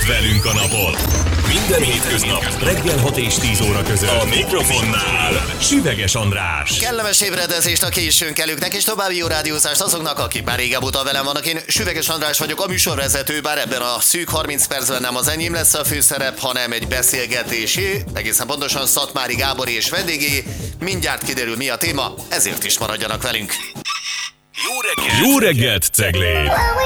velünk a napot! Minden hétköznap reggel 6 és 10 óra között a mikrofonnál Süveges András. Kellemes ébredezést a későnkelőknek és további jó rádiózást azoknak, akik már régebb óta velem vannak. Én Süveges András vagyok, a műsorvezető, bár ebben a szűk 30 percben nem az enyém lesz a főszerep, hanem egy beszélgetésé, egészen pontosan Szatmári Gábor és vendégé. Mindjárt kiderül, mi a téma, ezért is maradjanak velünk. Jó reggelt, Ceglé!